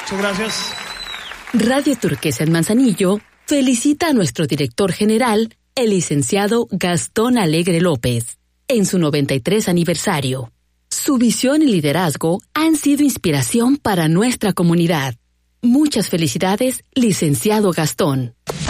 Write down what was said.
Muchas gracias. Radio Turquesa en Manzanillo felicita a nuestro director general, el licenciado Gastón Alegre López, en su 93 aniversario. Su visión y liderazgo han sido inspiración para nuestra comunidad. Muchas felicidades, licenciado Gastón.